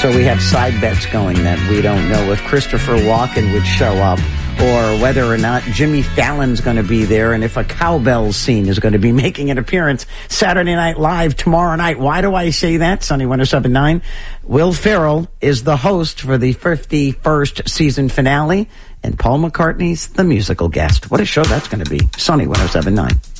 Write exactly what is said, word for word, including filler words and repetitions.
So we have side bets going that we don't know if Christopher Walken would show up or whether or not Jimmy Fallon's going to be there and if a cowbell scene is going to be making an appearance Saturday Night Live tomorrow night. Why do I say that? Sunny one oh seven point nine. Will Ferrell is the host for the fifty-first season finale, and Paul McCartney's the musical guest. What a show that's going to be. Sunny one oh seven point nine.